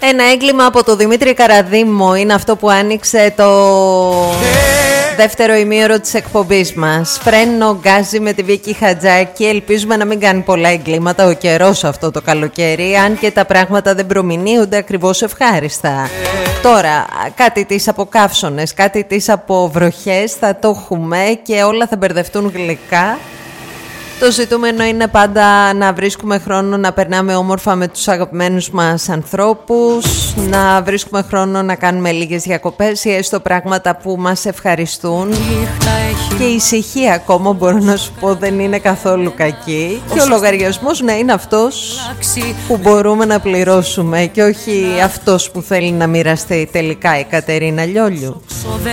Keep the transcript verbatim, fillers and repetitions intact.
Ένα έγκλημα από το Δημήτρη Καραδίμο είναι αυτό που άνοιξε το δεύτερο ημίωρο της εκπομπής μας. Φρένο γκάζι με τη Βίκη Χατζάκη. Ελπίζουμε να μην κάνει πολλά εγκλήματα ο καιρός αυτό το καλοκαίρι, αν και τα πράγματα δεν προμηνύονται ακριβώς ευχάριστα. Τώρα, κάτι τις από καύσονες, κάτι τις από βροχές θα το έχουμε και όλα θα μπερδευτούν γλυκά. Το ζητούμενο είναι πάντα να βρίσκουμε χρόνο να περνάμε όμορφα με τους αγαπημένους μας ανθρώπους, να βρίσκουμε χρόνο να κάνουμε λίγες διακοπές ή έστω πράγματα που μας ευχαριστούν. Και η ησυχία ακόμα, μπορώ να σου πω, δεν είναι καθόλου κακή. Και ο λογαριασμός να είναι αυτός που μπορούμε να πληρώσουμε και όχι αυτός που θέλει να μοιραστεί τελικά η Κατερίνα Λιόλιου.